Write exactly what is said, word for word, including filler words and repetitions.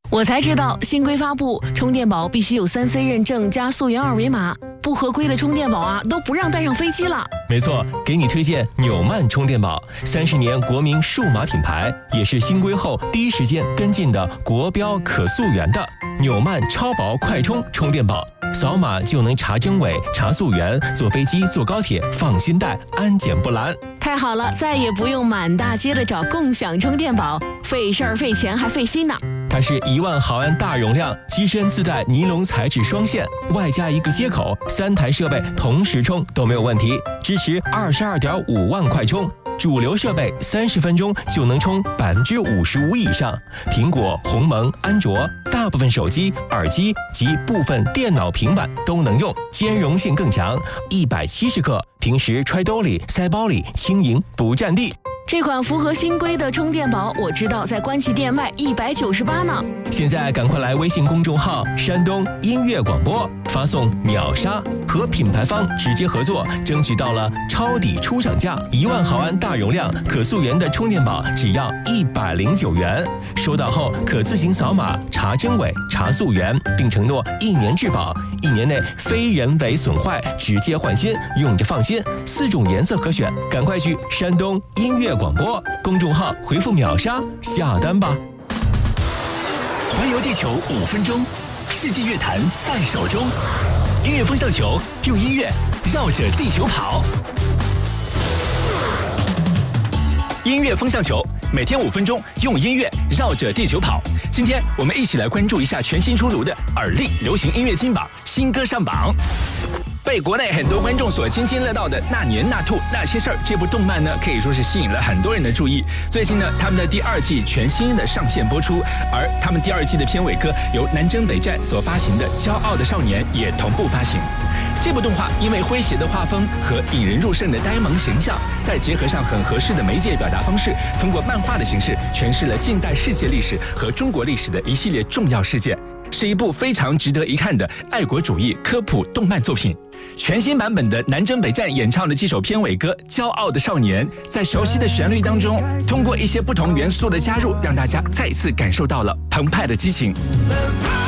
我才知道，新规发布，充电宝必须有 三 C 认证加溯源二维码，不合规的充电宝啊都不让带上飞机了。 没错，给你推荐纽曼充电宝，三十年国民数码品牌，也是新规后第一时间跟进的国标可溯源的纽曼超薄快充充电宝，扫码就能查真伪、查溯源，坐飞机、坐高铁放心带，安检不拦。 太好了，再也不用满大街的找共享充电宝，费事儿、费钱还费心呢。 它是一万毫安大容量，机身自带尼龙材质双线，外加一个接口，三台设备同时充都没有问题，支持二十二点五万快充。主流设备三十分钟就能充百分之五十五以上，苹果、鸿蒙、安卓大部分手机、耳机及部分电脑、平板都能用，兼容性更强，一百七十克，平时揣兜里、塞包里轻盈不占地。 这款符合新规的充电宝，我知道在官旗店卖一百九十八呢。 现在赶快来微信公众号山东音乐广播，发送秒杀，和品牌方直接合作，争取到了抄底出厂价，一万毫安大容量可溯源的充电宝只要一百零九元。收到后可自行扫码查真伪、查溯源，并承诺一年质保，一年内非人为损坏直接换新，用着放心。四种颜色可选，赶快去山东音乐广播公众号回复秒杀下单吧。 环游地球五分钟，世纪乐坛在手中。音乐风向球，用音乐绕着地球跑。音乐风向球，每天五分钟，用音乐绕着地球跑。今天我们一起来关注一下全新出炉的耳力流行音乐金榜新歌上榜。被国内很多观众所津津乐道的《那年那兔那些事儿》这部动漫呢，可以说是吸引了很多人的注意。最近呢，他们的第二季全新的上线播出，而他们第二季的片尾歌由南征北战所发行的《骄傲的少年》也同步发行。这部动画因为诙谐的画风和引人入胜的呆萌形象，再结合上很合适的媒介表达方式，通过漫画的形式诠释了近代世界历史和中国历史的一系列重要事件，是一部非常值得一看的爱国主义科普动漫作品。全新版本的南征北战演唱的这首片尾歌《骄傲的少年》，在熟悉的旋律当中，通过一些不同元素的加入，让大家再次感受到了澎湃的激情。